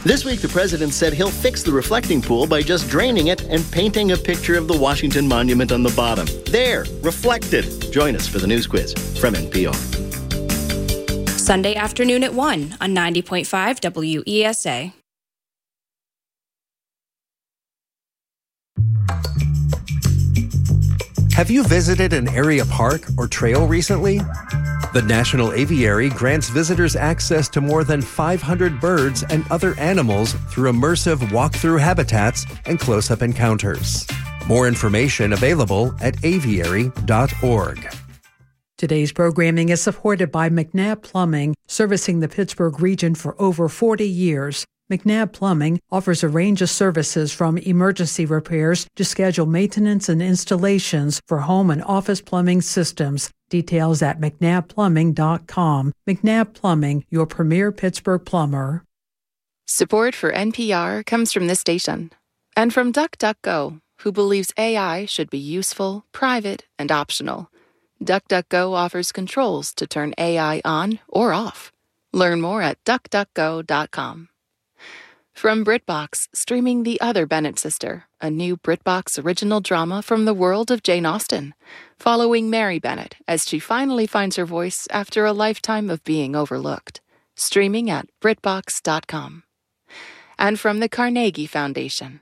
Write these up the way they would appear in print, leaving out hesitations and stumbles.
This week, the president said he'll fix the reflecting pool by just draining it and painting a picture of the Washington Monument on the bottom. There, reflected. Join us for the news quiz from NPR. Sunday afternoon at 1 on 90.5 WESA. Have you visited an area park or trail recently? The National Aviary grants visitors access to more than 500 birds and other animals through immersive walk-through habitats and close-up encounters. More information available at aviary.org. Today's programming is supported by McNabb Plumbing, servicing the Pittsburgh region for over 40 years. McNabb Plumbing offers a range of services from emergency repairs to scheduled maintenance and installations for home and office plumbing systems. Details at mcnabbplumbing.com. McNabb Plumbing, your premier Pittsburgh plumber. Support for NPR comes from this station and from DuckDuckGo, who believes AI should be useful, private, and optional. DuckDuckGo offers controls to turn AI on or off. Learn more at duckduckgo.com. From BritBox, streaming The Other Bennett Sister, a new BritBox original drama from the world of Jane Austen, following Mary Bennett as she finally finds her voice after a lifetime of being overlooked. Streaming at BritBox.com. And from the Carnegie Foundation.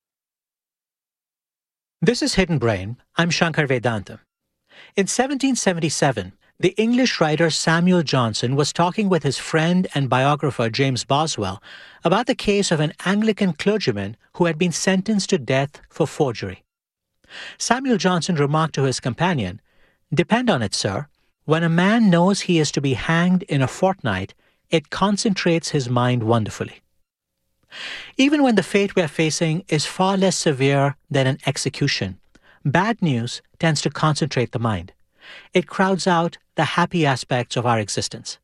This is Hidden Brain. I'm Shankar Vedantam. In 1777, the English writer Samuel Johnson was talking with his friend and biographer James Boswell about the case of an Anglican clergyman who had been sentenced to death for forgery. Samuel Johnson remarked to his companion, "Depend on it, sir, when a man knows he is to be hanged in a fortnight, it concentrates his mind wonderfully." Even when the fate we are facing is far less severe than an execution, bad news tends to concentrate the mind. It crowds out the happy aspects of our existence.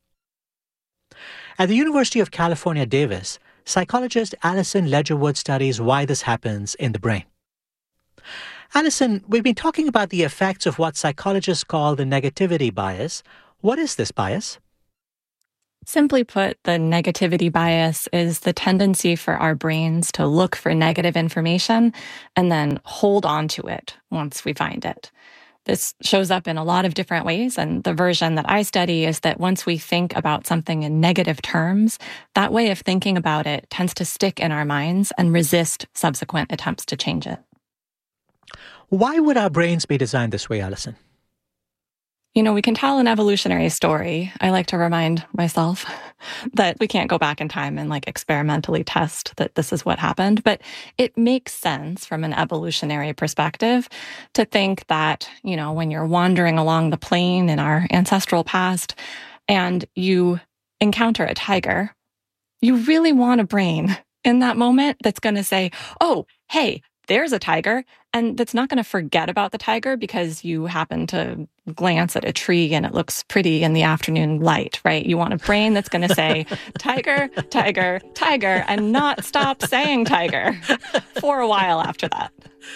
At the University of California, Davis, psychologist Alison Ledgerwood studies why this happens in the brain. Alison, we've been talking about the effects of what psychologists call the negativity bias. What is this bias? Simply put, the negativity bias is the tendency for our brains to look for negative information and then hold on to it once we find it. This shows up in a lot of different ways, and the version that I study is that once we think about something in negative terms, that way of thinking about it tends to stick in our minds and resist subsequent attempts to change it. Why would our brains be designed this way, Alison? You know, we can tell an evolutionary story. I like to remind myself that we can't go back in time and experimentally test that this is what happened. But it makes sense from an evolutionary perspective to think that, when you're wandering along the plain in our ancestral past and you encounter a tiger, you really want a brain in that moment that's going to say, oh, hey, there's a tiger, and that's not going to forget about the tiger because you happen to glance at a tree and it looks pretty in the afternoon light, right? You want a brain that's going to say, tiger, tiger, tiger, and not stop saying tiger for a while after that.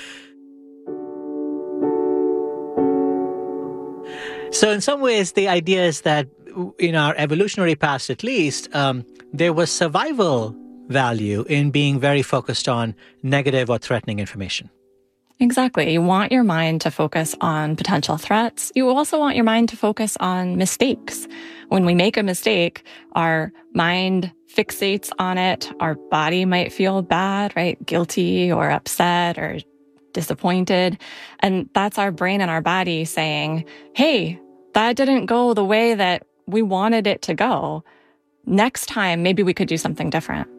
So in some ways, the idea is that in our evolutionary past, at least, there was survival value in being very focused on negative or threatening information. Exactly. You want your mind to focus on potential threats. You also want your mind to focus on mistakes. When we make a mistake, our mind fixates on it. Our body might feel bad, right? Guilty or upset or disappointed. And that's our brain and our body saying, hey, that didn't go the way that we wanted it to go. Next time, maybe we could do something different.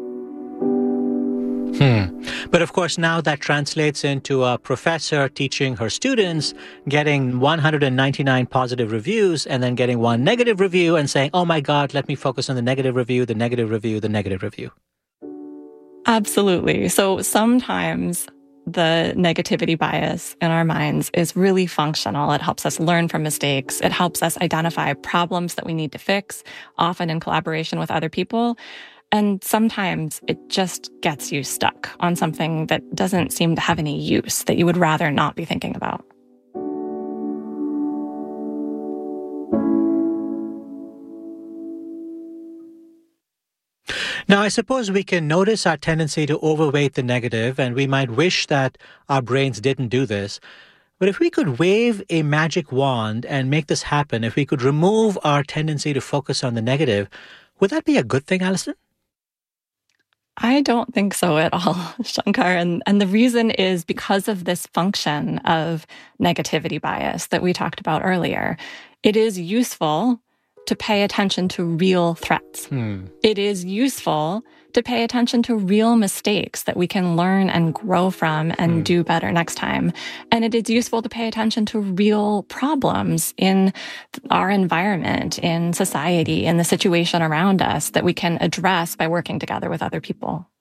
But of course, now that translates into a professor teaching her students, getting 199 positive reviews and then getting one negative review and saying, oh my God, let me focus on the negative review, the negative review, the negative review. Absolutely. So sometimes the negativity bias in our minds is really functional. It helps us learn from mistakes. It helps us identify problems that we need to fix, often in collaboration with other people. And sometimes it just gets you stuck on something that doesn't seem to have any use, that you would rather not be thinking about. Now, I suppose we can notice our tendency to overweight the negative, and we might wish that our brains didn't do this. But if we could wave a magic wand and make this happen, if we could remove our tendency to focus on the negative, would that be a good thing, Alison? I don't think so at all, Shankar. And the reason is because of this function of negativity bias that we talked about earlier. It is useful to pay attention to real threats. It is useful to pay attention to real mistakes that we can learn and grow from and do better next time. And it is useful to pay attention to real problems in our environment, in society, in the situation around us that we can address by working together with other people.